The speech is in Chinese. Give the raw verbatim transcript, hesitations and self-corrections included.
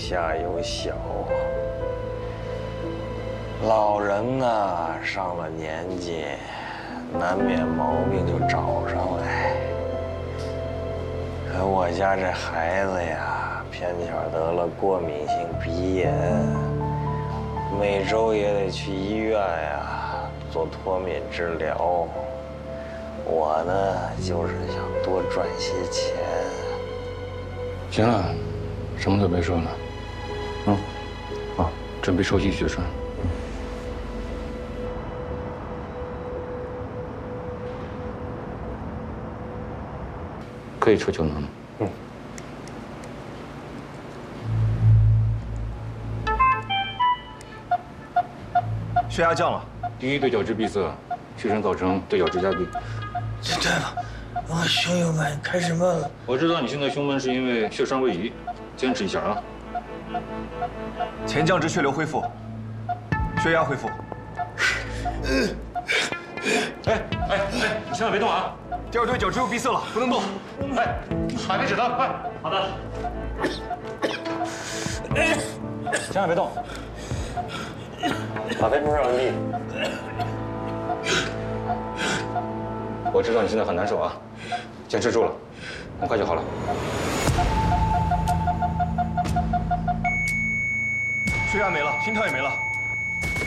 下有小。老人呐，上了年纪，难免毛病就找上来。可我家这孩子呀，偏巧得了过敏性鼻炎，每周也得去医院呀做脱敏治疗。我呢，就是想多赚些钱。 行了，什么都别说了。嗯，好，准备收集血栓。 可以撤球囊了。嗯。 血压降了。 第一对角质闭塞，血栓造成对角质加闭。 对了，我胸有闷，开始闷了。 我知道你现在胸闷是因为血栓位移，坚持一下啊。 前降肢血流恢复，血压恢复。 哎哎哎，你千万别动啊！ 第二对角质又闭塞了，不能动。 哎，海绵止疼，快！好的。千万别动。 把背部上完毕。 我知道你现在很难受啊，坚持住了，很快就好了。 血压没了，心跳也没了。